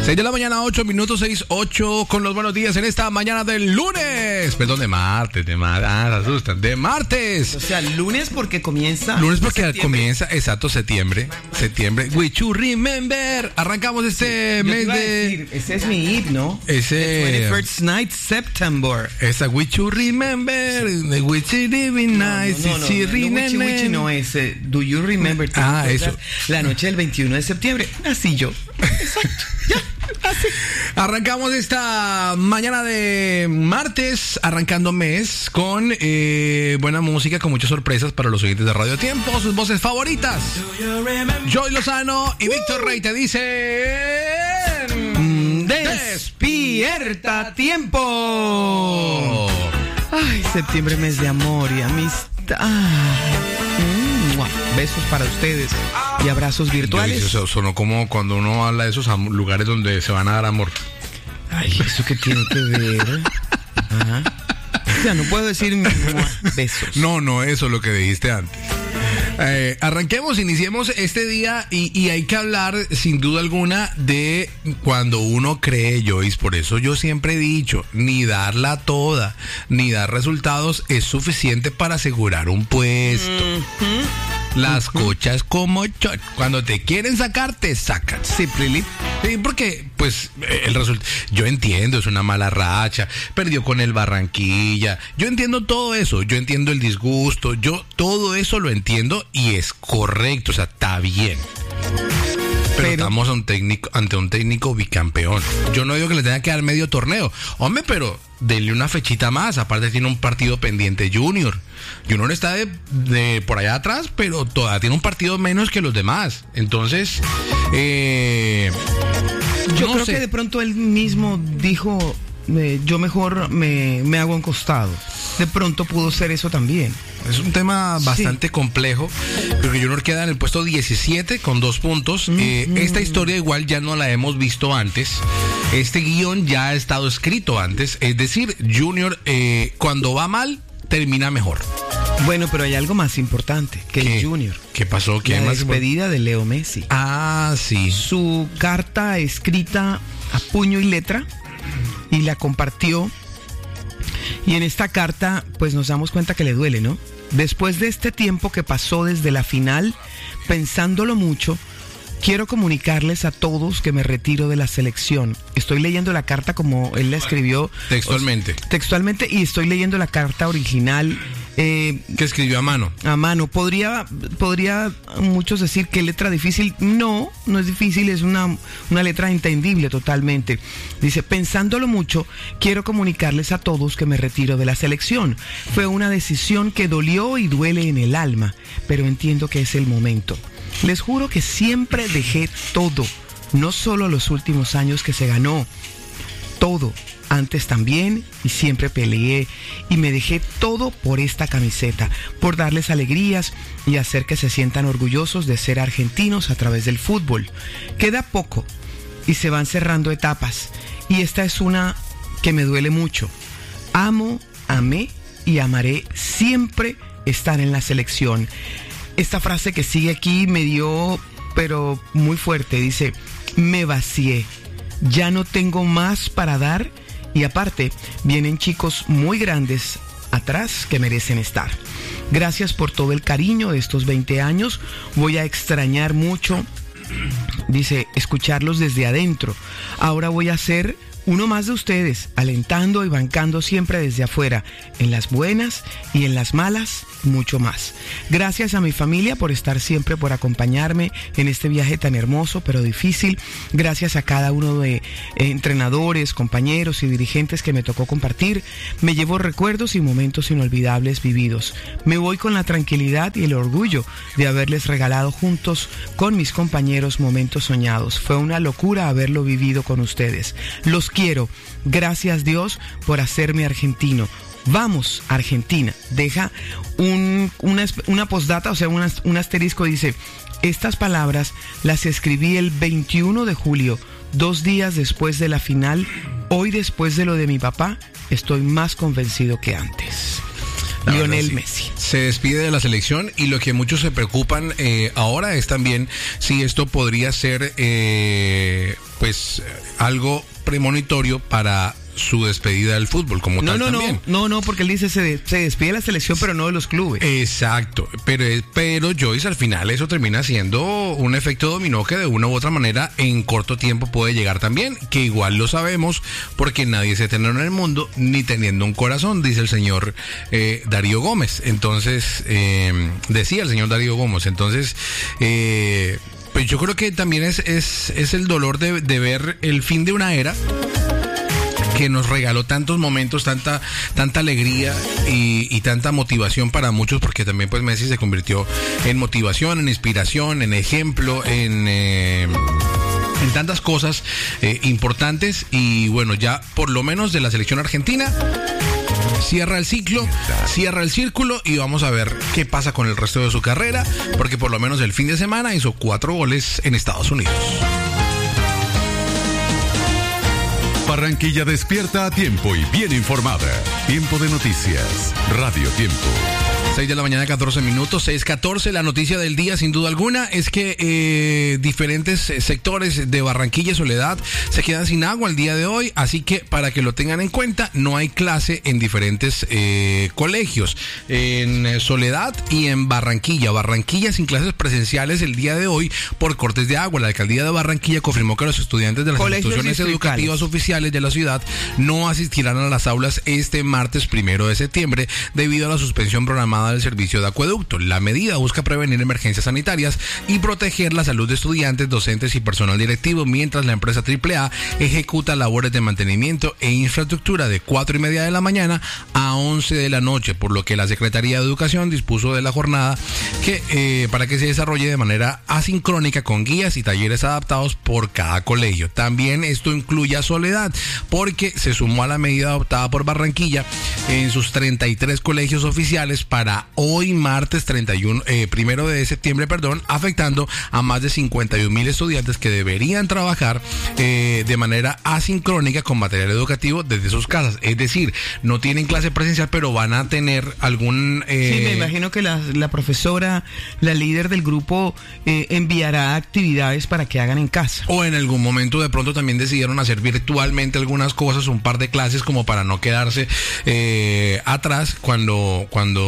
6 de la mañana, 8 minutos, 6:08 con los buenos días en esta mañana del lunes. Perdón, de martes, se asustan. De martes. O sea, lunes porque comienza. Lunes porque comienza, exacto, septiembre. We should remember. Arrancamos este mes de. Ese es mi hit, ¿no? Ese. 21st Night September. Esa We should remember. We should be nice. No, ese. Do you remember? Eso. La noche del 21 de septiembre. Así yo. Exacto. Ya. Así. Arrancamos esta mañana de martes, arrancando mes con buena música, con muchas sorpresas para los oyentes de Radio Tiempo, sus voces favoritas. Joy Lozano y Víctor Rey te dicen despierta tiempo. Ay, septiembre, mes de amor y amistad. Besos para ustedes y abrazos virtuales. Sonó como cuando uno habla de esos lugares donde se van a dar amor. Ay, ¿eso qué tiene que ver? Ajá. O sea, no puedo decir besos. No, eso es lo que dijiste antes. Iniciemos este día y hay que hablar sin duda alguna de cuando uno cree, Joyce. Por eso yo siempre he dicho, ni darla toda, ni dar resultados es suficiente para asegurar un puesto. Las cochas como chot. Cuando te quieren sacar, te sacan. Sí, porque, pues, el resultado. Yo entiendo, es una mala racha. Perdió con el Barranquilla. Yo entiendo todo eso. Yo entiendo el disgusto. Yo todo eso lo entiendo y es correcto. O sea, está bien. Pero estamos ante un técnico bicampeón. Yo no digo que le tenga que dar medio torneo. Hombre, pero denle una fechita más. Aparte tiene un partido pendiente Junior. Junior está de por allá atrás, pero todavía tiene un partido menos que los demás. Entonces, yo creo que de pronto él mismo dijo, yo mejor me hago a un costado. De pronto pudo ser eso también. Es un tema bastante complejo, porque Junior queda en el puesto 17 con 2 puntos. Esta historia igual ya no la hemos visto antes. Este guión ya ha estado escrito antes. Es decir, Junior cuando va mal, termina mejor. Bueno, pero hay algo más importante que el Junior. ¿Qué pasó? La despedida de Leo Messi. Sí. Su carta escrita a puño y letra y la compartió. Y en esta carta, pues nos damos cuenta que le duele, ¿no? Después de este tiempo que pasó desde la final, pensándolo mucho, quiero comunicarles a todos que me retiro de la selección. Estoy leyendo la carta como él la escribió. Textualmente, y estoy leyendo la carta original. Que escribió a mano. A mano. Podría muchos decir que letra difícil. No es difícil, es una letra entendible totalmente. Dice, pensándolo mucho, quiero comunicarles a todos que me retiro de la selección. Fue una decisión que dolió y duele en el alma, pero entiendo que es el momento. Les juro que siempre dejé todo, no solo los últimos años que se ganó, todo. Antes también, y siempre peleé y me dejé todo por esta camiseta, por darles alegrías y hacer que se sientan orgullosos de ser argentinos a través del fútbol. Queda poco y se van cerrando etapas, y esta es una que me duele mucho. Amé y amaré siempre estar en la selección. Esta frase que sigue aquí me dio, pero muy fuerte, dice, me vacié, ya no tengo más para dar. Y aparte, vienen chicos muy grandes atrás que merecen estar. Gracias por todo el cariño de estos 20 años. Voy a extrañar mucho, dice, escucharlos desde adentro. Ahora voy a ser uno más de ustedes, alentando y bancando siempre desde afuera, en las buenas y en las malas, mucho más. Gracias a mi familia por estar siempre, por acompañarme en este viaje tan hermoso pero difícil. Gracias a cada uno de entrenadores, compañeros y dirigentes que me tocó compartir. Me llevo recuerdos y momentos inolvidables vividos. Me voy con la tranquilidad y el orgullo de haberles regalado juntos con mis compañeros momentos soñados. Fue una locura haberlo vivido con ustedes. Los quiero. Gracias Dios por hacerme argentino. Vamos, Argentina. Deja una postdata, o sea, un asterisco, dice, estas palabras las escribí el 21 de julio, 2 días después de la final. Hoy, después de lo de mi papá, estoy más convencido que antes. Lionel Messi. Se despide de la selección, y lo que muchos se preocupan ahora es también si esto podría ser pues algo premonitorio para su despedida del fútbol como tal también. No, porque él dice se despide de la selección, pero no de los clubes. Exacto, pero Joyce, al final eso termina siendo un efecto dominó que de una u otra manera en corto tiempo puede llegar también, que igual lo sabemos porque nadie es eterno en el mundo ni teniendo un corazón, dice el señor Darío Gómez. Entonces, decía el señor Darío Gómez. Entonces, pues yo creo que también es el dolor de ver el fin de una era que nos regaló tantos momentos, tanta alegría y tanta motivación para muchos, porque también pues Messi se convirtió en motivación, en inspiración, en ejemplo, en tantas cosas importantes. Y bueno, ya por lo menos de la selección argentina cierra el ciclo, cierra el círculo y vamos a ver qué pasa con el resto de su carrera, porque por lo menos el fin de semana hizo 4 goles en Estados Unidos. Barranquilla despierta a tiempo y bien informada. Tiempo de noticias. Radio Tiempo. 6 de la mañana, 14 minutos, 6:14. La noticia del día, sin duda alguna, es que diferentes sectores de Barranquilla y Soledad se quedan sin agua el día de hoy, así que para que lo tengan en cuenta, no hay clase en diferentes colegios, en Soledad y en Barranquilla. Barranquilla sin clases presenciales el día de hoy por cortes de agua. La alcaldía de Barranquilla confirmó que los estudiantes de las instituciones educativas oficiales de la ciudad no asistirán a las aulas este martes 1 de septiembre debido a la suspensión programada del servicio de acueducto. La medida busca prevenir emergencias sanitarias y proteger la salud de estudiantes, docentes y personal directivo, mientras la empresa AAA ejecuta labores de mantenimiento e infraestructura de 4:30 de la mañana a 11 de la noche, por lo que la Secretaría de Educación dispuso de la jornada para que se desarrolle de manera asincrónica con guías y talleres adaptados por cada colegio. También esto incluye a Soledad, porque se sumó a la medida adoptada por Barranquilla en sus 33 colegios oficiales para hoy martes 1 de septiembre, afectando a más de 51,000 estudiantes que deberían trabajar de manera asincrónica con material educativo desde sus casas. Es decir, no tienen clase presencial, pero van a tener algún... Sí, me imagino que la profesora, la líder del grupo, enviará actividades para que hagan en casa. O en algún momento de pronto también decidieron hacer virtualmente algunas cosas, un par de clases como para no quedarse atrás cuando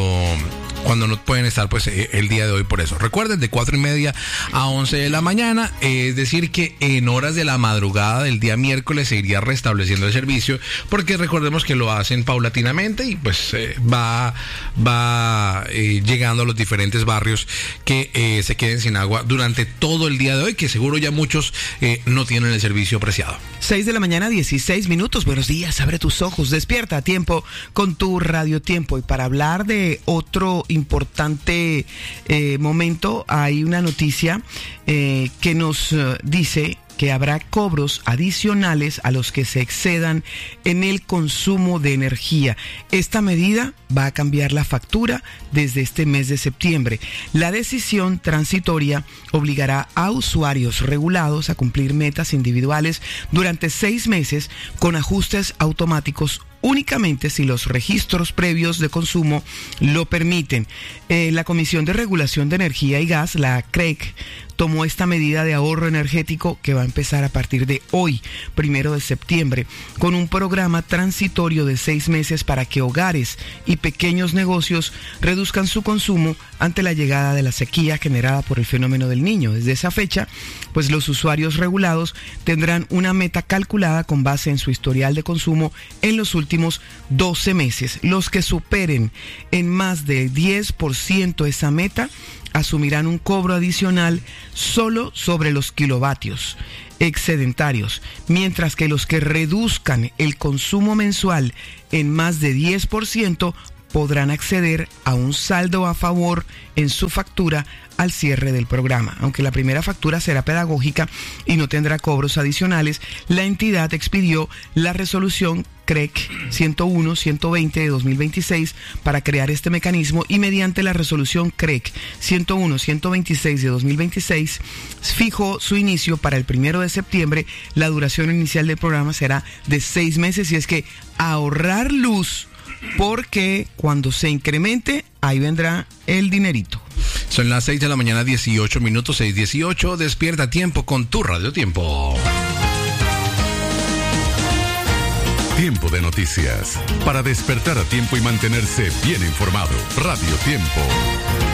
no pueden estar pues el día de hoy. Por eso recuerden, de 4:30 a 11 de la mañana, es decir que en horas de la madrugada del día miércoles se iría restableciendo el servicio, porque recordemos que lo hacen paulatinamente y pues va llegando a los diferentes barrios que se queden sin agua durante todo el día de hoy, que seguro ya muchos no tienen el servicio apreciado. 6 de la mañana, 16 minutos. Buenos días, abre tus ojos, despierta a tiempo con tu Radio Tiempo. Y para hablar de otro importante momento, hay una noticia que nos dice que habrá cobros adicionales a los que se excedan en el consumo de energía. Esta medida va a cambiar la factura desde este mes de septiembre. La decisión transitoria obligará a usuarios regulados a cumplir metas individuales durante 6 meses con ajustes automáticos únicamente si los registros previos de consumo lo permiten. La Comisión de Regulación de Energía y Gas, la CREG, tomó esta medida de ahorro energético que va a empezar a partir de hoy, 1 de septiembre, con un programa transitorio de 6 meses para que hogares y pequeños negocios reduzcan su consumo ante la llegada de la sequía generada por el fenómeno del Niño. Desde esa fecha, pues los usuarios regulados tendrán una meta calculada con base en su historial de consumo en los últimos 12 meses. Los que superen en más de 10% esa meta asumirán un cobro adicional solo sobre los kilovatios excedentarios, mientras que los que reduzcan el consumo mensual en más de 10% podrán acceder a un saldo a favor en su factura al cierre del programa. Aunque la primera factura será pedagógica y no tendrá cobros adicionales, la entidad expidió la resolución CREG 101-120 de 2026 para crear este mecanismo, y mediante la resolución CREG 101-126 de 2026 fijó su inicio para el 1 de septiembre. La duración inicial del programa será de 6 meses y es que ahorrar luz, porque cuando se incremente, ahí vendrá el dinerito. Son las 6 de la mañana, 18 minutos, 6:18. Despierta a tiempo con tu Radio Tiempo. Tiempo de noticias. Para despertar a tiempo y mantenerse bien informado. Radio Tiempo.